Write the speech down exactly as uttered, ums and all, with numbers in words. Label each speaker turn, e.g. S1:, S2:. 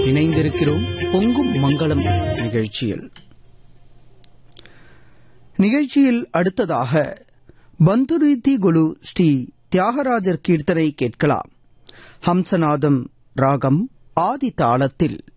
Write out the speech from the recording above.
S1: இணைந்திருக்கிறோம் பொங்கும் மங்களம் நிகழ்ச்சியில். நிகழ்ச்சியில் அடுத்ததாக பந்துரீதி குலு ஸ்ரீ தியாகராஜர் கீர்த்தனை கேட்கலாம். ஹம்சநாதம் ராகம் ஆதி தாளத்தில்.